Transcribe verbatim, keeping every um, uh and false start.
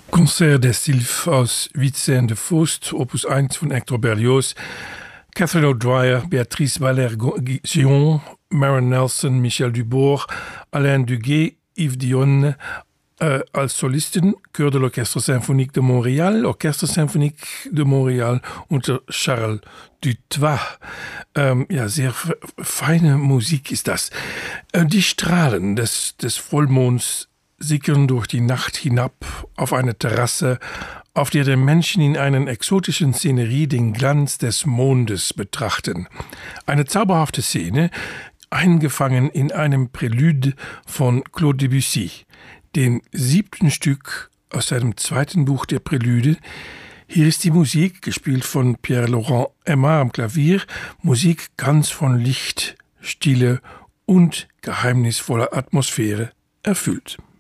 Concert des Sylphes aus Vicente de Faust, Opus eins von Hector Berlioz, Catherine O'Dwyer, Béatrice Valère-Gion, Maren Nelson, Michel Dubord, Alain Duguay, Yves Dionne, äh, als Solisten, Chœur de l'Orchestre Symphonique de Montréal, Orchestre Symphonique de Montréal unter Charles Dutoit. Ähm, ja, sehr feine Musik ist das. Äh, die Strahlen des, des Vollmonds sickern durch die Nacht hinab auf eine Terrasse, auf der die Menschen in einer exotischen Szenerie den Glanz des Mondes betrachten. Eine zauberhafte Szene, eingefangen in einem Prälude von Claude Debussy, dem siebten Stück aus seinem zweiten Buch der Prälude. Hier ist die Musik, gespielt von Pierre-Laurent Aimard am Klavier, Musik ganz von Licht, Stille und geheimnisvoller Atmosphäre erfüllt.